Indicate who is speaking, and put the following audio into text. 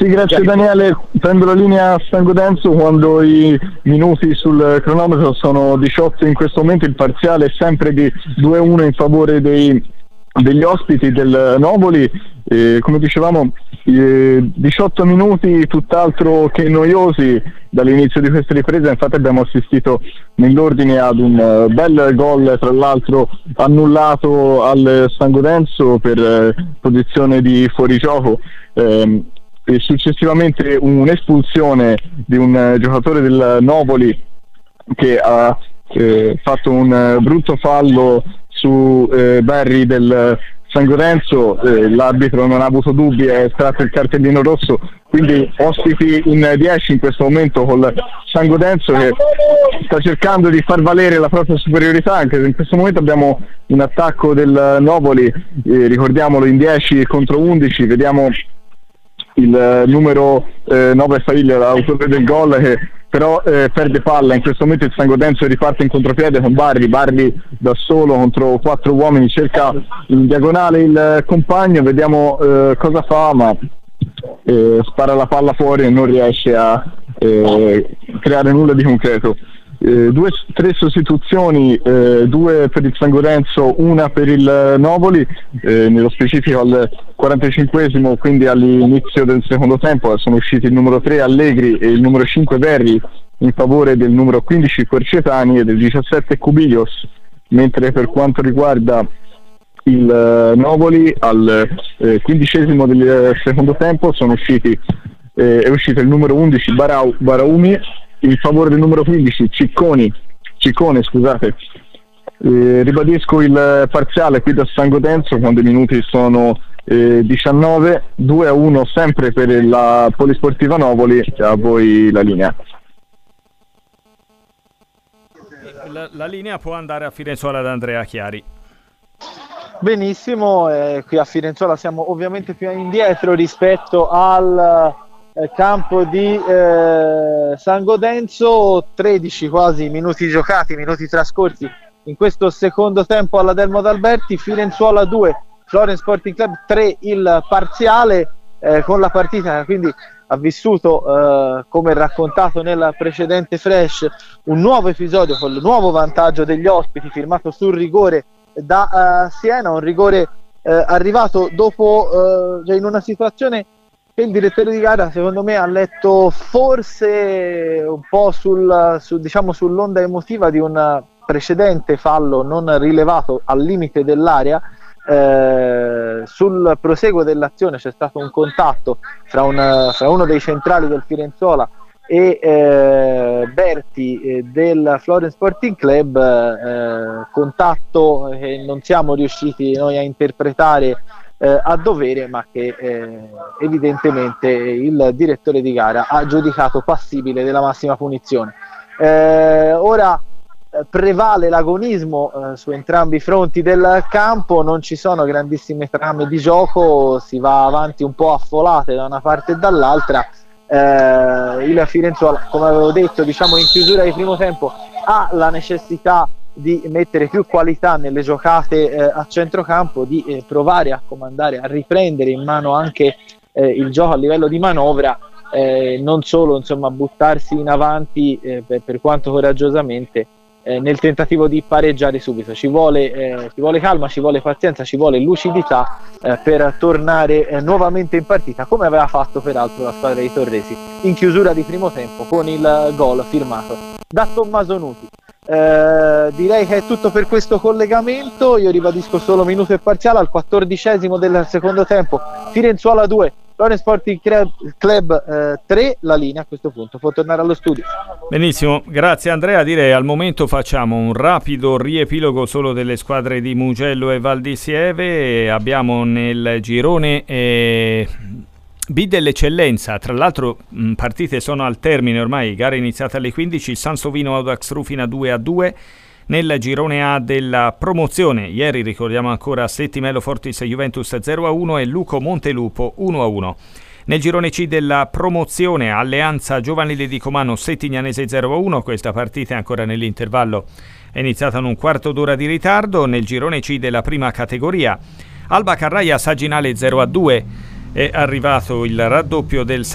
Speaker 1: Sì, grazie Daniele. Prendo la linea a San Godenzo quando i minuti sul cronometro sono 18 in questo momento. Il parziale è sempre di 2-1 in favore degli ospiti del Novoli. Come dicevamo, 18 minuti tutt'altro che noiosi dall'inizio di questa ripresa. Infatti abbiamo assistito nell'ordine ad un bel gol, tra l'altro annullato al San Godenzo per posizione di fuorigioco, e successivamente un'espulsione di un giocatore del Novoli che ha fatto un brutto fallo su Barry del San Godenzo. L'arbitro non ha avuto dubbi, è estratto il cartellino rosso, quindi ospiti in 10 in questo momento col San Godenzo che sta cercando di far valere la propria superiorità, anche se in questo momento abbiamo un attacco del Novoli, ricordiamolo, in 10 contro 11. Vediamo il numero 9 Faiglia, l'autore del gol, che però perde palla. In questo momento il San Godenzo riparte in contropiede con Barri da solo contro 4 uomini, cerca in diagonale il compagno, vediamo cosa fa, ma spara la palla fuori e non riesce a creare nulla di concreto. 3 sostituzioni, 2 per il San Godenzo, una per il Novoli, nello specifico al 45esimo, quindi all'inizio del secondo tempo sono usciti il numero 3 Allegri e il numero 5 Verri in favore del numero 15 Quercetani e del 17 Cubilios, mentre per quanto riguarda il Novoli al 15esimo del secondo tempo è uscito il numero 11 Baraumi in favore del numero 15 Ciccone, scusate. Ribadisco il parziale qui da San Godenzo quando i minuti sono 19, 2-1 sempre per la Polisportiva Novoli. A voi la linea.
Speaker 2: La linea può andare a Firenzuola ad Andrea Chiari.
Speaker 3: Benissimo, qui a Firenzuola siamo ovviamente più indietro rispetto al campo di San Godenzo. 13 quasi minuti giocati, minuti trascorsi in questo secondo tempo alla Delmo d'Alberti. Firenzuola 2, Florence Sporting Club 3 il parziale, con la partita quindi ha vissuto, come raccontato nel precedente flash, un nuovo episodio con il nuovo vantaggio degli ospiti firmato sul rigore da Siena, un rigore arrivato dopo in una situazione che il direttore di gara secondo me ha letto forse un po' sull'onda emotiva di un precedente fallo non rilevato al limite dell'area. Sul proseguo dell'azione c'è stato un contatto fra uno dei centrali del Firenzuola e Berti del Florence Sporting Club, contatto che non siamo riusciti noi a interpretare a dovere, ma che evidentemente il direttore di gara ha giudicato passibile della massima punizione. Ora prevale l'agonismo su entrambi i fronti del campo, non ci sono grandissime trame di gioco, si va avanti un po' affolate da una parte e dall'altra. Il Firenzuola, come avevo detto, in chiusura di primo tempo, ha la necessità di mettere più qualità nelle giocate a centrocampo, di provare a comandare, a riprendere in mano anche il gioco a livello di manovra, non solo buttarsi in avanti per quanto coraggiosamente nel tentativo di pareggiare subito. Ci vuole calma, ci vuole pazienza, ci vuole lucidità per tornare nuovamente in partita, come aveva fatto peraltro la squadra di Torresi in chiusura di primo tempo con il gol firmato da Tommaso Nuti. Direi che è tutto per questo collegamento. Io ribadisco solo minuto e parziale al 14esimo del secondo tempo. Firenzuola 2, Florence Sporting Club 3. La linea a questo punto può tornare allo studio.
Speaker 2: Benissimo, grazie Andrea. Direi al momento facciamo un rapido riepilogo solo delle squadre di Mugello e Val di Sieve. Abbiamo nel girone B dell'eccellenza, tra l'altro partite sono al termine ormai, gare iniziate alle 15, il Sansovino Audax Rufina 2-2. Nel girone A della promozione, ieri ricordiamo ancora Settimello Fortis Juventus 0-1 e Luco Montelupo 1-1. Nel girone C della promozione, Alleanza Giovanile di Comano Settignanese 0-1, questa partita è ancora nell'intervallo, è iniziata in un quarto d'ora di ritardo. Nel girone C della prima categoria, Alba Carraia Saginale 0-2, è arrivato il raddoppio del